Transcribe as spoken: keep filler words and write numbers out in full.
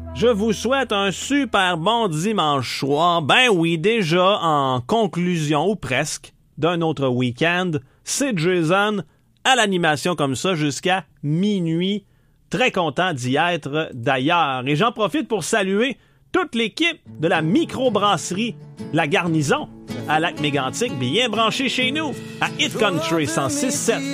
Je vous souhaite un super bon dimanche soir. Ben oui, déjà en conclusion, ou presque, d'un autre week-end. C'est Jason à l'animation comme ça jusqu'à minuit. Très content d'y être d'ailleurs. Et j'en profite pour saluer toute l'équipe de la microbrasserie La Garnison à Lac-Mégantic, bien branchée chez nous à Hit Country cent six sept.